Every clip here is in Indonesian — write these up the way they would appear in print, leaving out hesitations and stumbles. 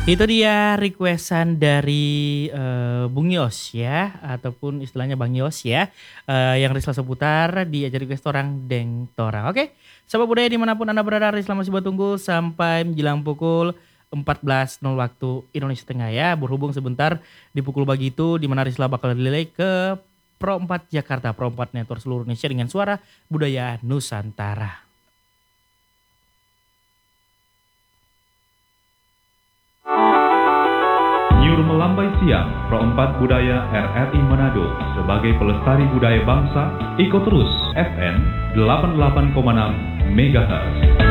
Itu dia requestan dari Bung Yos ya, ataupun istilahnya Bang Yos ya, yang Risla seputar diajar request orang Deng Tora. Oke, sahabat budaya dimanapun Anda berada, Risla masih bertunggu sampai menjelang pukul 14.00 waktu Indonesia Tengah ya. Berhubung sebentar di pukul begitu di mana Risla bakal delay ke Pro 4 Jakarta, Pro 4 Network seluruh Indonesia dengan suara budaya Nusantara. Melambai siang, Pro 4 Budaya RRI Manado sebagai pelestari budaya bangsa, ikut terus FM 88,6 MHz.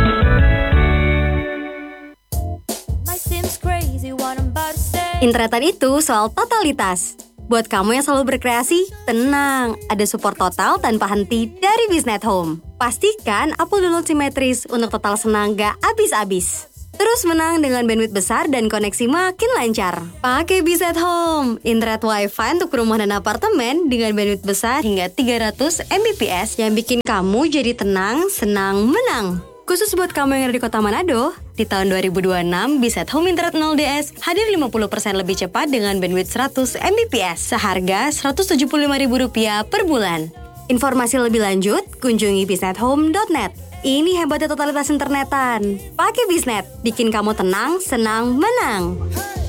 Interneten itu soal totalitas. Buat kamu yang selalu berkreasi, tenang, ada support total tanpa henti dari Biznet Home. Pastikan upload download simetris untuk total senang gak abis-abis. Terus menang dengan bandwidth besar dan koneksi makin lancar. Pakai Biznet Home, internet wifi untuk perumahan dan apartemen dengan bandwidth besar hingga 300 Mbps yang bikin kamu jadi tenang, senang, menang. Khusus buat kamu yang ada di kota Manado, di tahun 2026, Biznet Home Internet 0DS hadir 50% lebih cepat dengan bandwidth 100 Mbps seharga Rp175.000 per bulan. Informasi lebih lanjut, kunjungi biznethome.net. Ini hebatnya totalitas internetan. Pakai Biznet, bikin kamu tenang, senang, menang.